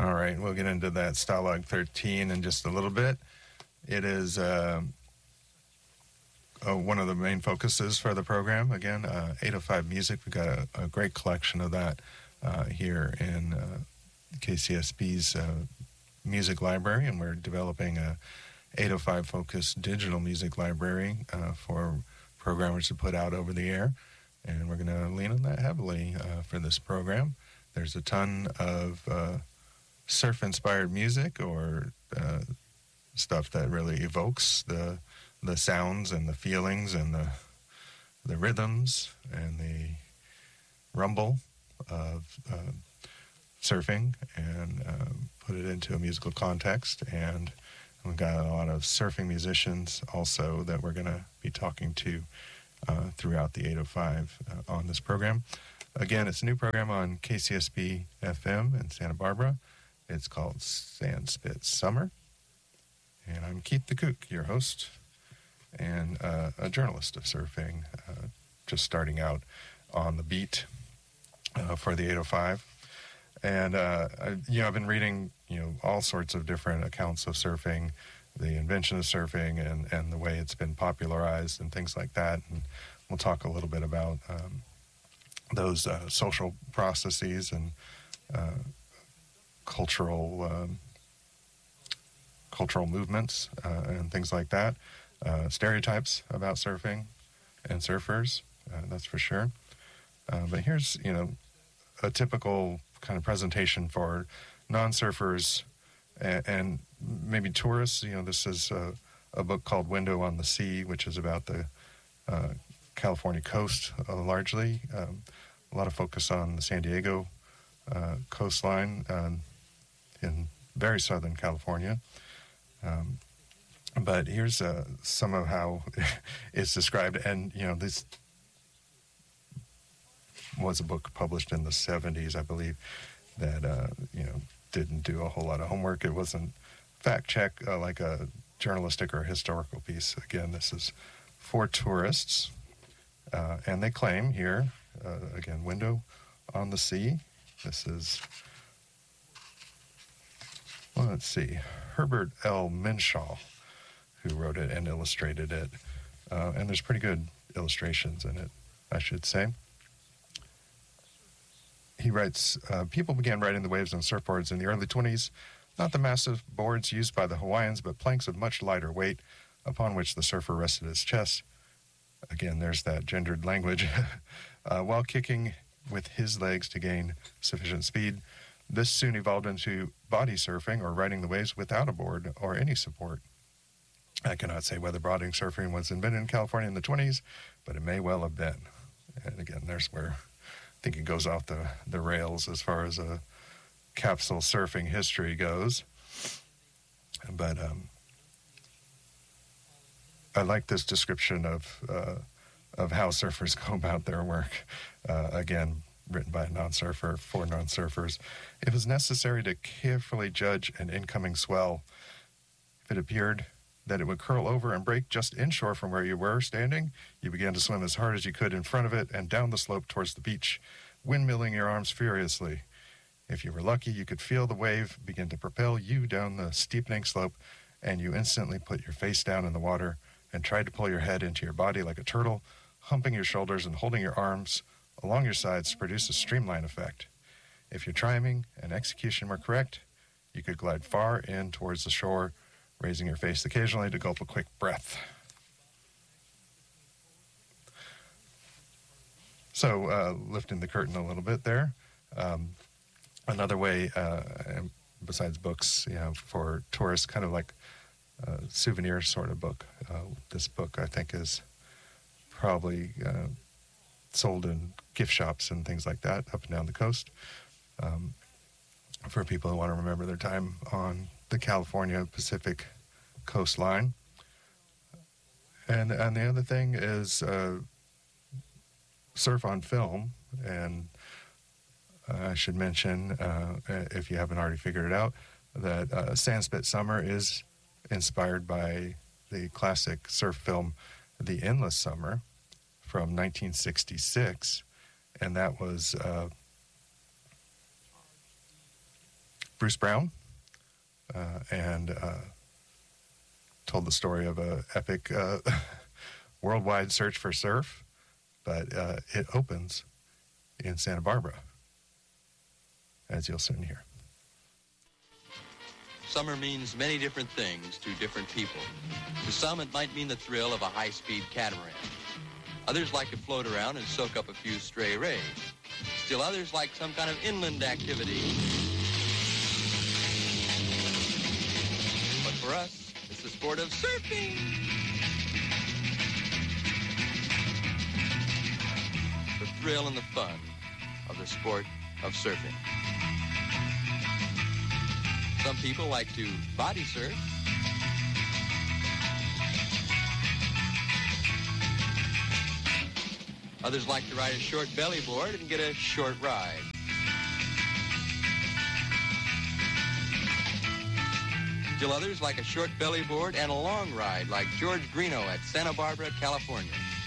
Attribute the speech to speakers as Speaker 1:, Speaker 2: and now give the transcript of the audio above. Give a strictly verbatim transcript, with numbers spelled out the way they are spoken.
Speaker 1: All right, we'll get into that Stalag thirteen in just a little bit. It is uh, uh, one of the main focuses for the program. Again, uh, eight oh five Music. We've got a, a great collection of that uh, here in uh, K C S B's uh, music library, and we're developing a eight oh five focused digital music library uh, for programmers to put out over the air, and we're going to lean on that heavily uh, for this program. There's a ton of uh, surf-inspired music or uh, stuff that really evokes the the sounds and the feelings and the the rhythms and the rumble of uh, surfing, and uh, put it into a musical context. And we've got a lot of surfing musicians also that we're going to be talking to uh, throughout the eight oh five uh, on this program. Again, it's a new program on K C S B F M in Santa Barbara. It's called Sandspit Summer. And I'm Keith the Kook, your host, and uh, a journalist of surfing, uh, just starting out on the beat uh, for the eight oh five. And, uh, I, you know, I've been reading, you know, all sorts of different accounts of surfing, the invention of surfing and, and the way it's been popularized and things like that. And we'll talk a little bit about um, those uh, social processes and uh, cultural um, cultural movements uh, and things like that. Uh, stereotypes about surfing and surfers, uh, that's for sure. Uh, but here's, you know, a typical kind of presentation for non-surfers and, and maybe tourists. You know, this is a, a book called Window on the Sea, which is about the uh, California coast uh, largely. Um, a lot of focus on the San Diego uh, coastline um, in very southern California. Um, but here's uh, some of how it's described. And, you know, this was a book published in the seventies, I believe, that, uh, you know, didn't do a whole lot of homework. It wasn't fact check uh, like a journalistic or historical piece. Again, this is for tourists. Uh, and they claim here, uh, again, Window on the Sea. This is, well, let's see, Herbert L. Minshaw, who wrote it and illustrated it. Uh, and there's pretty good illustrations in it, I should say. He writes, uh, people began riding the waves on surfboards in the early twenties, not the massive boards used by the Hawaiians, but planks of much lighter weight upon which the surfer rested his chest. Again, there's that gendered language. uh, while kicking with his legs to gain sufficient speed, this soon evolved into body surfing, or riding the waves without a board or any support. I cannot say whether body surfing was invented in California in the twenties, but it may well have been. And again, there's where I think it goes off the, the rails as far as a capsule surfing history goes. But um, I like this description of uh, of how surfers go about their work. Uh, again, written by a non-surfer for non-surfers. It was necessary to carefully judge an incoming swell. If it appeared that it would curl over and break just inshore from where you were standing, you began to swim as hard as you could in front of it and down the slope towards the beach, windmilling your arms furiously. If you were lucky, you could feel the wave begin to propel you down the steepening slope, and you instantly put your face down in the water and tried to pull your head into your body like a turtle, humping your shoulders and holding your arms along your sides to produce a streamline effect. If your timing and execution were correct, you could glide far in towards the shore, raising your face occasionally to gulp a quick breath. So, uh, lifting the curtain a little bit there. Um, another way, uh, besides books, you know, for tourists, kind of like a souvenir sort of book. Uh, this book, I think, is probably uh, sold in gift shops and things like that up and down the coast, um, for people who want to remember their time on the California Pacific coastline. And and the other thing is uh, surf on film. And uh, I should mention, uh, if you haven't already figured it out, that uh, Sandspit Summer is inspired by the classic surf film The Endless Summer from nineteen sixty-six. And that was uh, Bruce Brown, uh, and uh, told the story of a epic uh, worldwide search for surf, but uh, it opens in Santa Barbara, as you'll soon hear.
Speaker 2: Summer means many different things to different people. To some, it might mean the thrill of a high-speed catamaran. Others like to float around and soak up a few stray rays. Still others like some kind of inland activity. But for us, it's the sport of surfing. The thrill and the fun of the sport of surfing. Some people like to body surf. Others like to ride a short belly board and get a short ride. Still others like a short belly board and a long ride like George Greeno at Santa Barbara, California.